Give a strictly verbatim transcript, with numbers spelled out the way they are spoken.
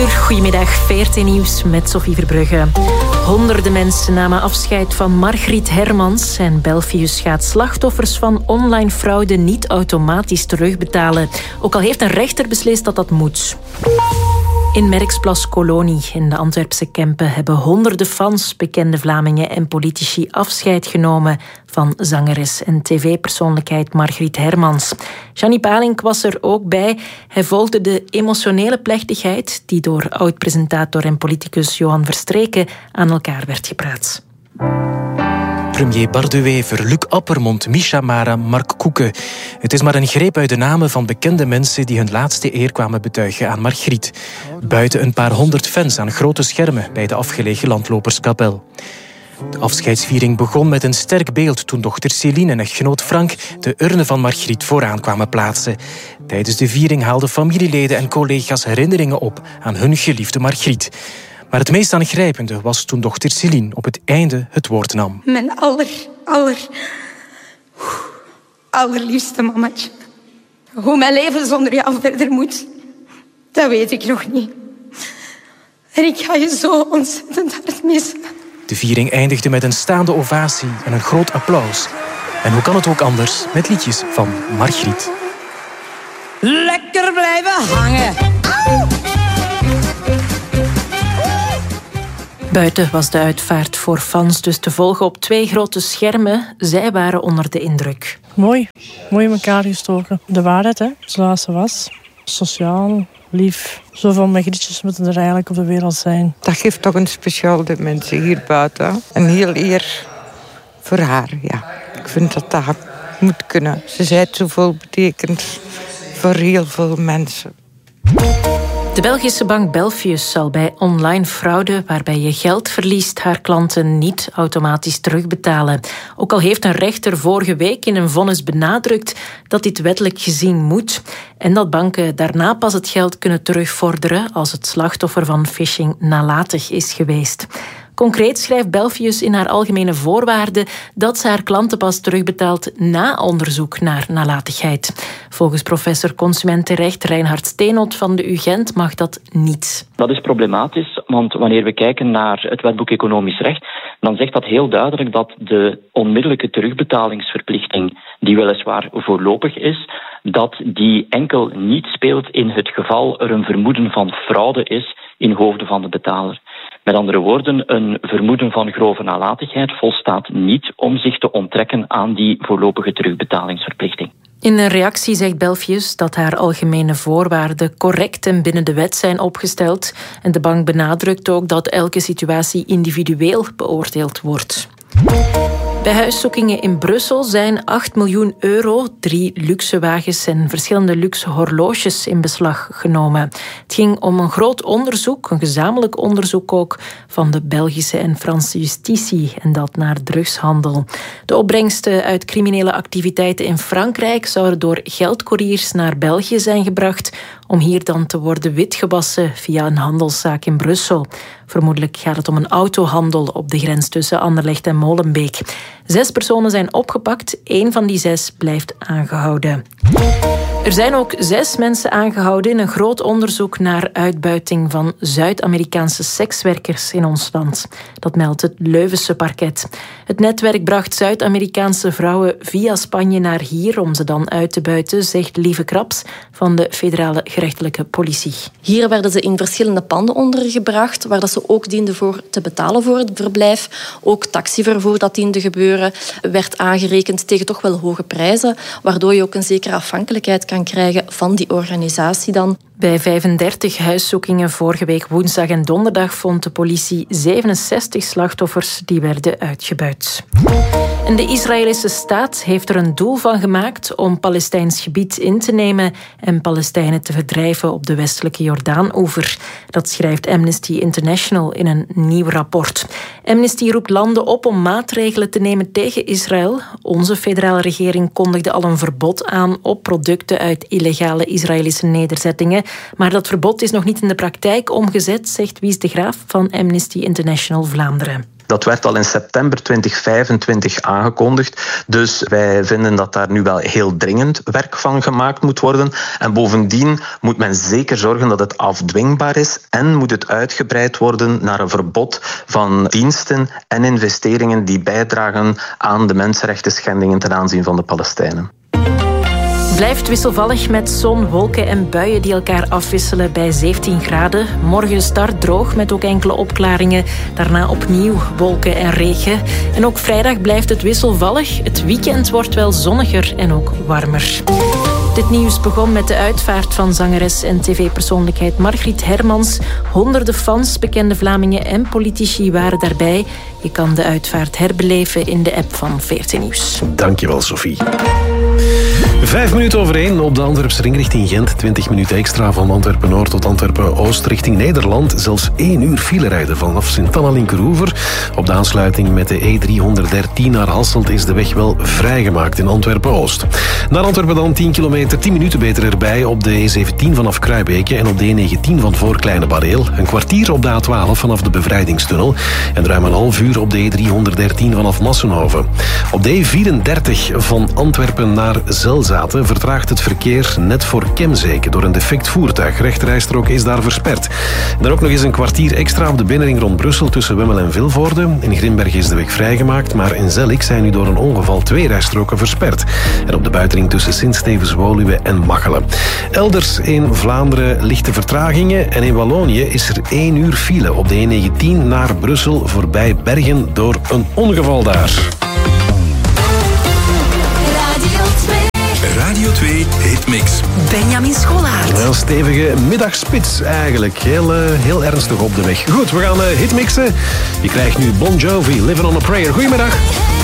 uur, goedemiddag, V R T Nieuws met Sophie Verbrugge. Honderden mensen namen afscheid van Margriet Hermans en Belfius gaat slachtoffers van online fraude niet automatisch terugbetalen. Ook al heeft een rechter beslist dat dat moet. In Merksplas Kolonie in de Antwerpse Kempen hebben honderden fans, bekende Vlamingen en politici afscheid genomen van zangeres en tv-persoonlijkheid Margriet Hermans. Gianni Palink was er ook bij. Hij volgde de emotionele plechtigheid die door oud-presentator en politicus Johan Verstreken aan elkaar werd gepraat. Premier Bardewever, Luc Appermond, Misha Mara, Mark Koeken. Het is maar een greep uit de namen van bekende mensen die hun laatste eer kwamen betuigen aan Margriet. Buiten een paar honderd fans aan grote schermen bij de afgelegen landloperskapel. De afscheidsviering begon met een sterk beeld toen dochter Céline en echtgenoot Frank de urne van Margriet vooraan kwamen plaatsen. Tijdens de viering haalden familieleden en collega's herinneringen op aan hun geliefde Margriet. Maar het meest aangrijpende was toen dochter Céline op het einde het woord nam. Mijn aller, aller, allerliefste mamatje. Hoe mijn leven zonder jou verder moet, dat weet ik nog niet. En ik ga je zo ontzettend hard missen. De viering eindigde met een staande ovatie en een groot applaus. En hoe kan het ook anders met liedjes van Margriet? Lekker blijven hangen. Buiten was de uitvaart voor fans dus te volgen op twee grote schermen. Zij waren onder de indruk. Mooi. Mooi in elkaar gestoken. De waarheid, hè, zoals ze was. Sociaal, lief. Zoveel Margrietjes moeten er eigenlijk op de wereld zijn. Dat geeft toch een speciaal dimensie hier buiten. Een heel eer voor haar, ja. Ik vind dat dat moet kunnen. Ze zei zoveel betekent voor heel veel mensen. De Belgische bank Belfius zal bij online fraude, waarbij je geld verliest, haar klanten niet automatisch terugbetalen. Ook al heeft een rechter vorige week in een vonnis benadrukt dat dit wettelijk gezien moet en dat banken daarna pas het geld kunnen terugvorderen als het slachtoffer van phishing nalatig is geweest. Concreet schrijft Belfius in haar algemene voorwaarden dat ze haar klanten pas terugbetaalt na onderzoek naar nalatigheid. Volgens professor Consumentenrecht Reinhard Steenholt van de U Gent mag dat niet. Dat is problematisch, want wanneer we kijken naar het wetboek Economisch Recht, dan zegt dat heel duidelijk dat de onmiddellijke terugbetalingsverplichting, die weliswaar voorlopig is, dat die enkel niet speelt in het geval er een vermoeden van fraude is in hoofde van de betaler. Met andere woorden, een vermoeden van grove nalatigheid volstaat niet om zich te onttrekken aan die voorlopige terugbetalingsverplichting. In een reactie zegt Belfius dat haar algemene voorwaarden correct en binnen de wet zijn opgesteld. En de bank benadrukt ook dat elke situatie individueel beoordeeld wordt. Bij huiszoekingen in Brussel zijn acht miljoen euro, drie luxe wagens en verschillende luxe horloges in beslag genomen. Het ging om een groot onderzoek, een gezamenlijk onderzoek ook, van de Belgische en Franse justitie en dat naar drugshandel. De opbrengsten uit criminele activiteiten in Frankrijk zouden door geldcouriers naar België zijn gebracht om hier dan te worden witgewassen via een handelszaak in Brussel. Vermoedelijk gaat het om een autohandel op de grens tussen Anderlecht en Molenbeek. Zes personen zijn opgepakt, één van die zes blijft aangehouden. Er zijn ook zes mensen aangehouden in een groot onderzoek naar uitbuiting van Zuid-Amerikaanse sekswerkers in ons land. Dat meldt het Leuvense parket. Het netwerk bracht Zuid-Amerikaanse vrouwen via Spanje naar hier om ze dan uit te buiten, zegt Lieve Kraps van de federale gerechtelijke politie. Hier werden ze in verschillende panden ondergebracht, waar dat ze ook dienden voor te betalen voor het verblijf. Ook taxivervoer dat diende gebeuren, werd aangerekend tegen toch wel hoge prijzen, waardoor je ook een zekere afhankelijkheid kan krijgen van die organisatie dan. Bij vijfendertig huiszoekingen vorige week woensdag en donderdag vond de politie zevenenzestig slachtoffers die werden uitgebuit. En de Israëlische staat heeft er een doel van gemaakt om Palestijns gebied in te nemen en Palestijnen te verdrijven op de westelijke Jordaanoever. Dat schrijft Amnesty International in een nieuw rapport. Amnesty roept landen op om maatregelen te nemen tegen Israël. Onze federale regering kondigde al een verbod aan op producten uit illegale Israëlische nederzettingen. Maar dat verbod is nog niet in de praktijk omgezet, zegt Wies de Graaf van Amnesty International Vlaanderen. Dat werd al in september twintig vijfentwintig aangekondigd. Dus wij vinden dat daar nu wel heel dringend werk van gemaakt moet worden. En bovendien moet men zeker zorgen dat het afdwingbaar is en moet het uitgebreid worden naar een verbod van diensten en investeringen die bijdragen aan de mensenrechten schendingen ten aanzien van de Palestijnen. Blijft wisselvallig met zon, wolken en buien die elkaar afwisselen bij zeventien graden. Morgen start droog met ook enkele opklaringen. Daarna opnieuw wolken en regen. En ook vrijdag blijft het wisselvallig. Het weekend wordt wel zonniger en ook warmer. Dit nieuws begon met de uitvaart van zangeres en tv-persoonlijkheid Margriet Hermans. Honderden fans, bekende Vlamingen en politici waren daarbij. Je kan de uitvaart herbeleven in de app van V R T Nieuws. Dankjewel, Sophie. Vijf minuten over één op de Antwerpse ring richting Gent. Twintig minuten extra van Antwerpen-Noord tot Antwerpen-Oost richting Nederland. Zelfs één uur file rijden vanaf Sint-Anna-Linkeroever. Op de aansluiting met de E driehonderddertien naar Hasselt is de weg wel vrijgemaakt in Antwerpen-Oost. Naar Antwerpen dan tien kilometer, tien minuten beter erbij op de E zeventien vanaf Kruibeke en op de E negentien van voor Kleine Bareel. Een kwartier op de A twaalf vanaf de Bevrijdingstunnel en ruim een half uur op de E driehonderddertien vanaf Massenhoven. Op de E vierendertig van Antwerpen naar Zelzaten vertraagt het verkeer net voor Kemzeke door een defect voertuig. Rechterrijstrook is daar versperd. Dan ook nog eens een kwartier extra op de binnenring rond Brussel tussen Wemmel en Vilvoorde. In Grimberg is de weg vrijgemaakt, maar in Zellik zijn nu door een ongeval twee rijstroken versperd. En op de buitenring tussen Sint-Stevens-Woluwe en Machelen. Elders in Vlaanderen lichte vertragingen en in Wallonië is er één uur file op de E negentien naar Brussel voorbij Bergen door een ongeval daar. Radio twee Hitmix. Benjamin Scholaert. Een stevige middagspits eigenlijk. Heel, uh, heel ernstig op de weg. Goed, we gaan uh, hitmixen. Je krijgt nu Bon Jovi, Living on a Prayer. Goedemiddag.